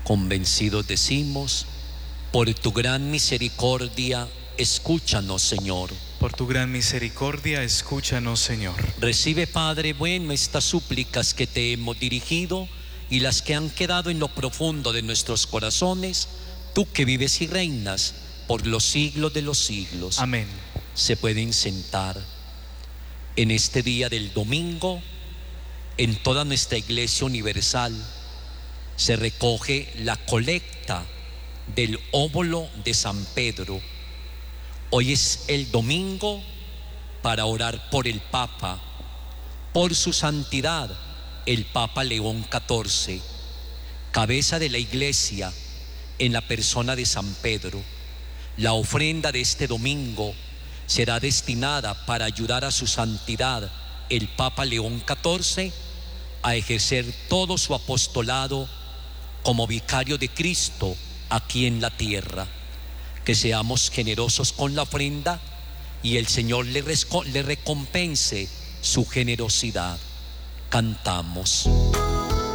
Convencidos decimos: por tu gran misericordia, escúchanos, Señor. Por tu gran misericordia, escúchanos, Señor. Recibe, Padre bueno, estas súplicas que te hemos dirigido y las que han quedado en lo profundo de nuestros corazones, tú que vives y reinas por los siglos de los siglos. Amén. Se pueden sentar. En este día del domingo, en toda nuestra Iglesia Universal, se recoge la colecta del óbolo de San Pedro. Hoy es el domingo para orar por el Papa, por su santidad, el Papa León XIV, cabeza de la Iglesia en la persona de San Pedro. La ofrenda de este domingo será destinada para ayudar a su santidad, el Papa León XIV, a ejercer todo su apostolado como vicario de Cristo aquí en la tierra. Que seamos generosos con la ofrenda y el Señor le recompense su generosidad. Cantamos.